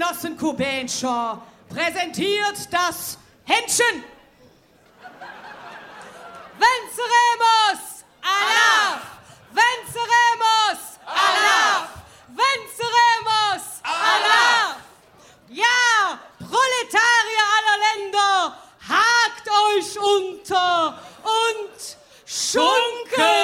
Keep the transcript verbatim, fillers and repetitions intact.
Genossen Kubenscher präsentiert das Händchen. Venceremos! Allah! Venceremos! Allah! Venceremos! Allah! Ja, Proletarier aller Länder, hakt euch unter und schunkelt!